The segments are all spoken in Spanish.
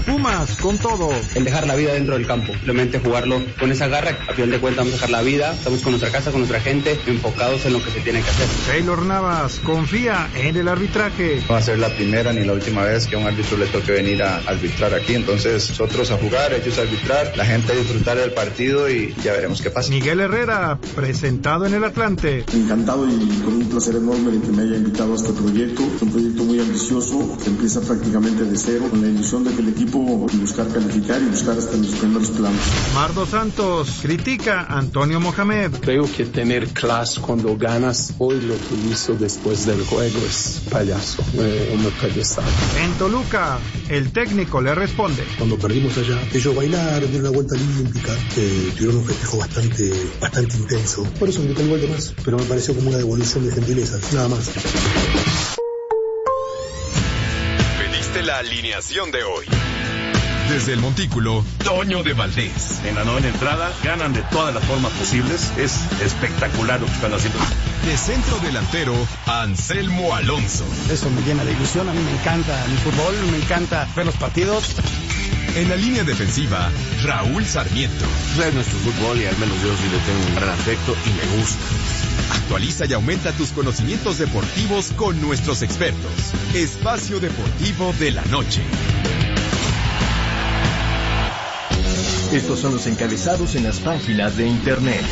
Pumas, con todo. El dejar la vida dentro del campo, simplemente jugarlo con esa garra. A final de cuentas vamos a dejar la vida, estamos con nuestra casa, con nuestra gente, enfocados en lo que se tiene que hacer. Keylor Navas confía en el arbitraje. No va a ser la primera ni la última vez que a un árbitro le toque venir a arbitrar aquí, entonces nosotros a jugar, ellos a arbitrar, la gente a disfrutar del partido y ya veremos qué pasa. Miguel Herrera, presentado en el Atlante. Encantado y con un placer enorme de que me haya invitado a este proyecto. Es un proyecto muy ambicioso que empieza prácticamente de cero, con la ilusión de que el equipo buscar calificar y buscar hasta los primeros planos. Mardo Santos critica a Antonio Mohamed. Creo que tener clase cuando ganas, hoy lo que hizo después del juego es payaso, una payasada. En Toluca, el técnico le responde. Cuando perdimos allá, ellos bailaron, dieron una vuelta olímpica, tuvieron un festejo bastante intenso. Por eso grité el gol de más, pero me pareció como una devolución de gentileza, nada más. Pediste la alineación de hoy. Desde el Montículo, Toño de Valdés. En la novena entrada, ganan de todas las formas posibles. Es espectacular lo que están haciendo. De centro delantero, Anselmo Alonso. Eso me llena de ilusión. A mí me encanta el fútbol, me encanta ver los partidos. En la línea defensiva, Raúl Sarmiento. Es nuestro fútbol y al menos yo sí le tengo un gran afecto y me gusta. Actualiza y aumenta tus conocimientos deportivos con nuestros expertos. Espacio Deportivo de la Noche. Estos son los encabezados en las páginas de internet.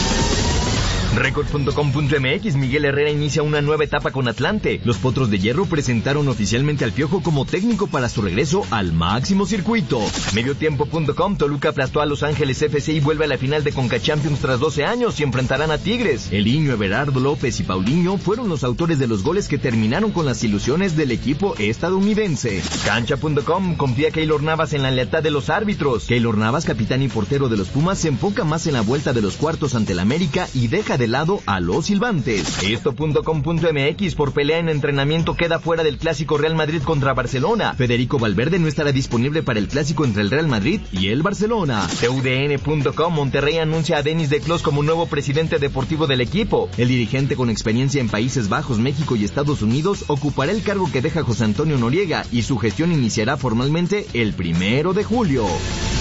Record.com.mx, Miguel Herrera inicia una nueva etapa con Atlante. Los Potros de Hierro presentaron oficialmente al Piojo como técnico para su regreso al máximo circuito. Mediotiempo.com, Toluca aplastó a Los Ángeles FC y vuelve a la final de Conca Champions tras 12 años y enfrentarán a Tigres. Eliño, Everardo López y Paulinho fueron los autores de los goles que terminaron con las ilusiones del equipo estadounidense. Cancha.com, confía Keylor Navas en la lealtad de los árbitros. Keylor Navas, capitán y portero de los Pumas, se enfoca más en la vuelta de los cuartos ante el América y deja de lado a los silbantes. Esto.com.mx, por pelea en entrenamiento queda fuera del clásico Real Madrid contra Barcelona. Federico Valverde no estará disponible para el clásico entre el Real Madrid y el Barcelona. TUDN.com, Monterrey anuncia a Denis de Clos como nuevo presidente deportivo del equipo. El dirigente con experiencia en Países Bajos, México y Estados Unidos ocupará el cargo que deja José Antonio Noriega y su gestión iniciará formalmente el 1 de julio.